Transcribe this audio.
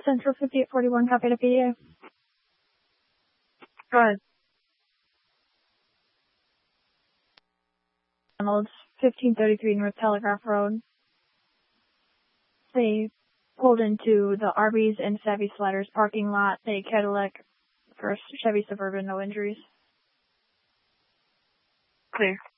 Central 5841, copy to PDA. Go ahead. McDonald's, 1533 North Telegraph Road. They pulled into the Arby's and Savvy Sliders parking lot. A Cadillac versus Chevy Suburban, no injuries. Clear.